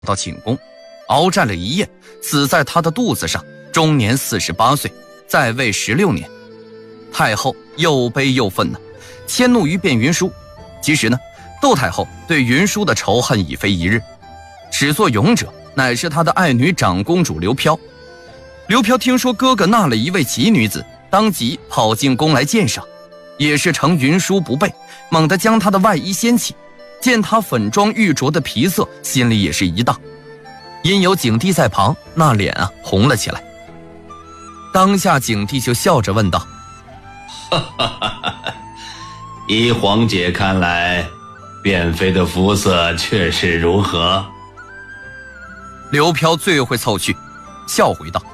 到寝宫，鏖战了一夜，死在他的肚子上，终年48岁，在位16年。太后又悲又愤迁怒于卞云舒。其实呢，窦太后对云舒的仇恨已非一日，始作俑者乃是他的爱女长公主刘飘。刘飘听说哥哥纳了一位奇女子，当即跑进宫来鉴赏，也是乘云舒不备，猛地将她的外衣掀起，见她粉妆玉琢的皮色，心里也是一荡。因有景帝在旁，那脸红了起来。当下景帝就笑着问道： 依皇姐看来，卞妃的肤色确实如何？ 刘飘最会凑趣，笑回道：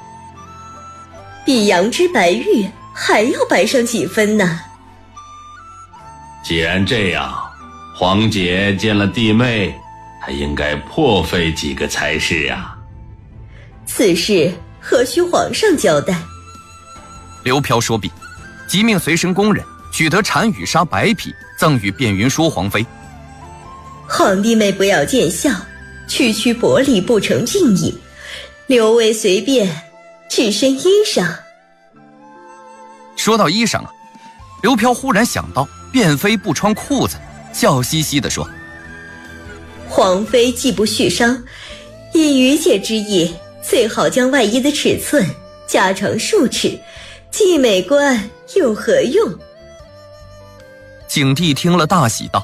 比羊脂白玉还要白上几分呢。 既然这样，皇姐见了弟妹，还应该破费几个才是啊。 此事何须皇上交代？ 刘飘说毕，即命随身宫人取得单羽纱白匹，赠与卞云舒皇妃。 皇弟妹不要见笑，区区薄礼不成敬意，刘卫随便只身衣裳。 说到衣裳刘飘忽然想到卞妃不穿裤子，笑嘻嘻地说： 皇妃既不续伤，以愚姐之意，最好将外衣的尺寸加长数尺，既美观又何用？ 景帝听了大喜道：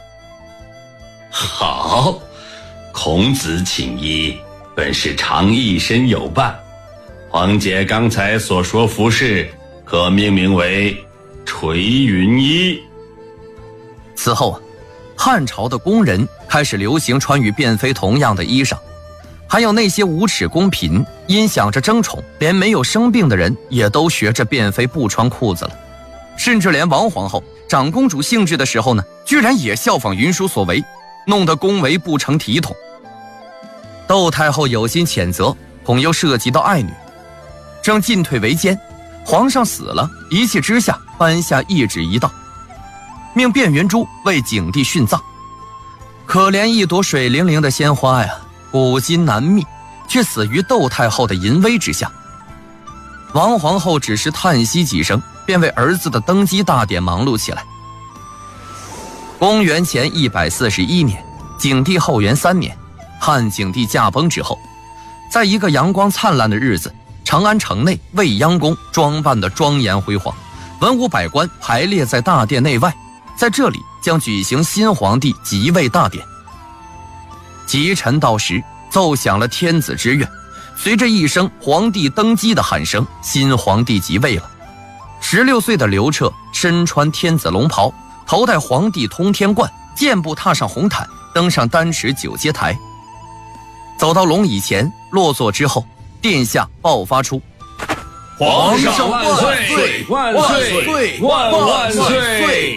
好，孔子请衣，本是常一身有伴。皇姐刚才所说服饰，可命名为垂云衣。 此后汉朝的宫人开始流行穿与卞妃同样的衣裳，还有那些无耻宫嫔因想着争宠，连没有生病的人也都学着卞妃不穿裤子了。甚至连王皇后、长公主兴致的时候呢，居然也效仿云舒所为，弄得宫闱不成体统。窦太后有心谴责，恐又涉及到爱女，正进退维艰，皇上死了，一气之下颁下懿旨一道，命卞云珠为景帝殉葬。可怜一朵水灵灵的鲜花呀，古今难觅，却死于窦太后的淫威之下。王皇后只是叹息几声，便为儿子的登基大典忙碌起来。公元前141年，景帝后元3年，汉景帝驾崩之后，在一个阳光灿烂的日子，长安城内未央宫装扮的庄严辉煌，文武百官排列在大殿内外，在这里将举行新皇帝即位大典。吉辰到时，奏响了天子之愿，随着一声皇帝登基的喊声，新皇帝即位了。16岁的刘彻身穿天子龙袍，头戴皇帝通天冠，健步踏上红毯，登上丹池九阶台，走到龙椅前落座之后，殿下爆发出皇上万岁万岁万岁。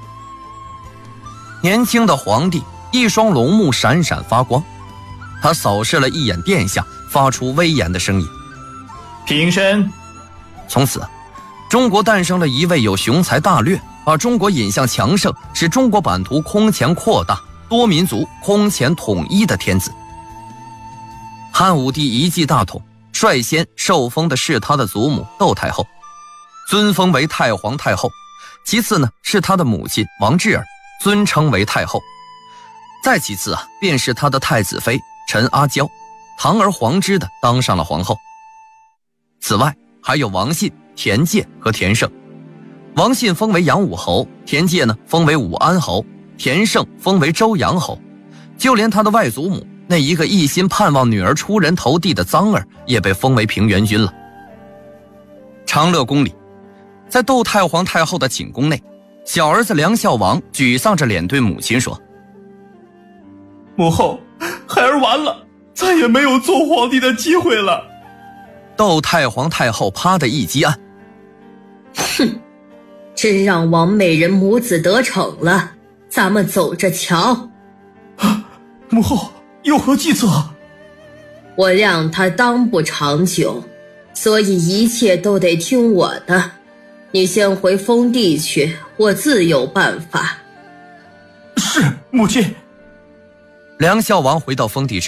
年轻的皇帝一双龙目闪闪发光，他扫视了一眼殿下，发出威严的声音： 平身。 从此中国诞生了一位有雄才大略，把中国引向强盛，使中国版图空前扩大，多民族空前统一的天子。汉武帝一继大统，率先受封的是他的祖母窦太后，尊封为太皇太后。其次呢，是他的母亲王志儿，尊称为太后。再其次便是他的太子妃陈阿娇，堂而皇之的当上了皇后。此外还有王信、田介和田胜。王信封为杨武侯，田介呢封为武安侯，田胜封为周阳侯。就连他的外祖母那一个一心盼望女儿出人头地的臧儿，也被封为平原君了。长乐宫里，在窦太皇太后的寝宫内，小儿子梁孝王沮丧着脸对母亲说： 母后，孩儿完了，再也没有做皇帝的机会了。 窦太皇太后啪的一击案： 哼，真让王美人母子得逞了，咱们走着瞧。 母后有何计策？ 我谅他当不长久，所以一切都得听我的。你先回封地去，我自有办法。 是，母亲。 梁孝王回到封地之后，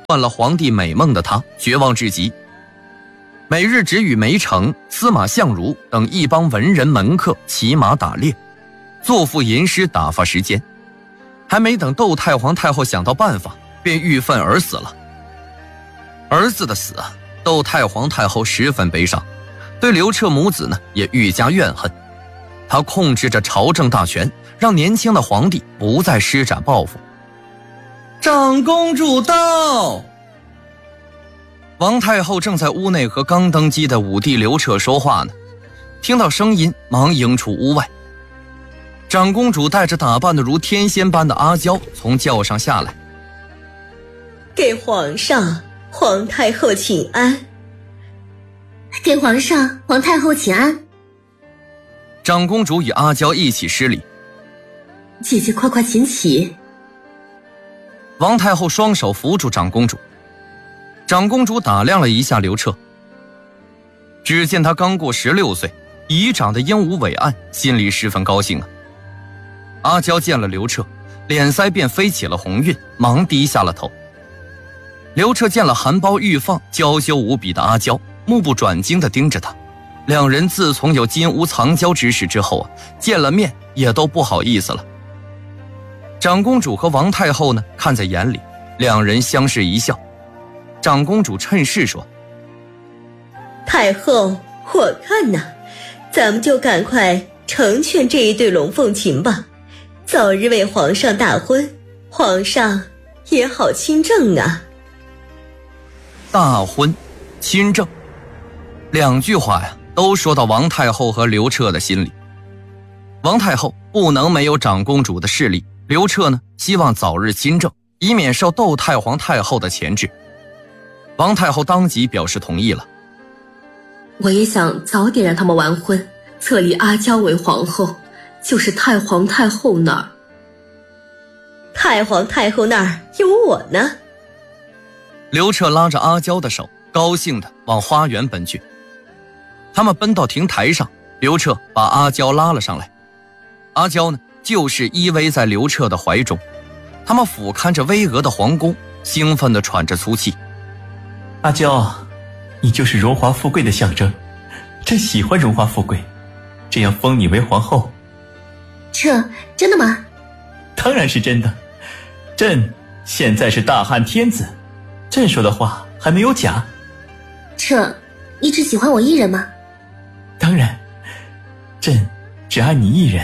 断了皇帝美梦的他绝望至极，每日只与梅城、司马相如等一帮文人门客骑马打猎，作赋吟诗打发时间。还没等窦太皇太后想到办法，便郁愤而死了。儿子的死，窦太皇太后十分悲伤，对刘彻母子呢也愈加怨恨。他控制着朝政大权，让年轻的皇帝不再施展抱负。长公主到！王太后正在屋内和刚登基的武帝刘彻说话呢，听到声音忙迎出屋外。长公主带着打扮得如天仙般的阿娇从轿上下来， 给皇上、皇太后请安。 给皇上、皇太后请安。 长公主与阿娇一起施礼。 姐姐快快请起。 王太后双手扶住长公主。长公主打量了一下刘彻，只见他刚过16岁，已长得英武伟岸，心里十分高兴啊。阿娇见了刘彻，脸腮便飞起了红晕，忙低下了头。刘彻见了含苞欲放、娇羞无比的阿娇，目不转睛地盯着他。两人自从有金屋藏娇之事之后啊，见了面也都不好意思了。长公主和王太后呢，看在眼里，两人相视一笑。长公主趁势说： 太后，我看呐，咱们就赶快成全这一对龙凤情吧，早日为皇上大婚，皇上也好亲政啊。 大婚亲政两句话呀，都说到王太后和刘彻的心里。王太后不能没有长公主的势力，刘彻呢，希望早日亲政，以免受窦太皇太后的钳制。王太后当即表示同意了。 我也想早点让他们完婚，册立阿娇为皇后，就是太皇太后那儿。 太皇太后那儿有我呢。 刘彻拉着阿娇的手，高兴地往花园奔去。他们奔到亭台上，刘彻把阿娇拉了上来。阿娇呢，就是依偎在刘彻的怀中。他们俯瞰着巍峨的皇宫，兴奋地喘着粗气。 阿娇，你就是荣华富贵的象征，朕喜欢荣华富贵，这样封你为皇后。 这真的吗？ 当然是真的，朕现在是大汉天子，朕说的话还没有假。 这，你只喜欢我一人吗？ 当然，朕只爱你一人。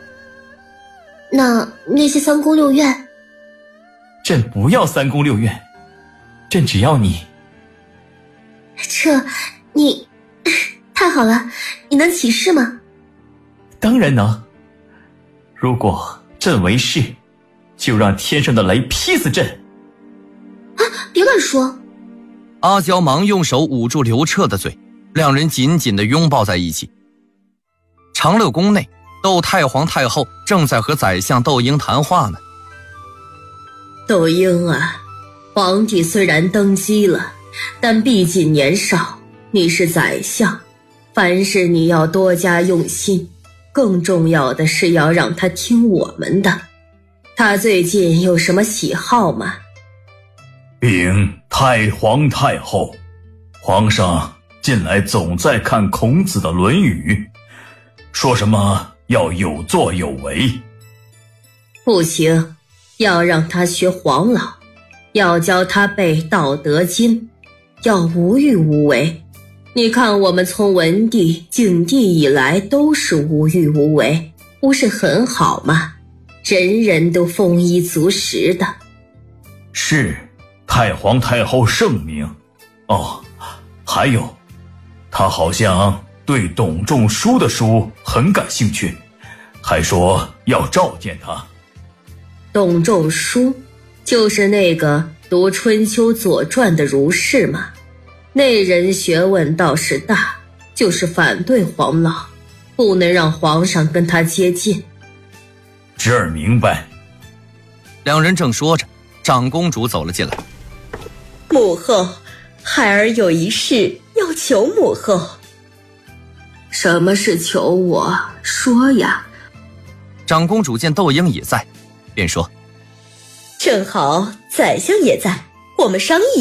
那些三宫六院？ 朕不要三宫六院，朕只要你。 你太好了，你能起誓吗？ 当然能。如果朕为誓，就让天上的雷劈死朕。 啊，别乱说。 阿娇忙用手捂住刘彻的嘴，两人紧紧地拥抱在一起。长乐宫内，窦太皇太后正在和宰相窦婴谈话呢。 窦婴啊，皇帝虽然登基了，但毕竟年少，你是宰相，凡事你要多加用心，更重要的是要让他听我们的。他最近有什么喜好吗？ 禀太皇太后，皇上近来总在看孔子的《论语》，说什么要有作有为。 不行，要让他学黄老，要教他背《道德经》，要无欲无为。你看我们从文帝、景帝以来都是无欲无为，不是很好吗？人人都丰衣足食的。 是，太皇太后圣明。哦，还有，他好像对董仲舒的书很感兴趣，还说要召见他。 董仲舒就是那个读春秋左传的儒士吗？那人学问倒是大，就是反对黄老，不能让皇上跟他接近。 侄儿明白。 两人正说着，长公主走了进来。 母后，孩儿有一事要求母后。 什么事求我？说呀。 长公主见窦婴也在，便说： 正好宰相也在， 我们商议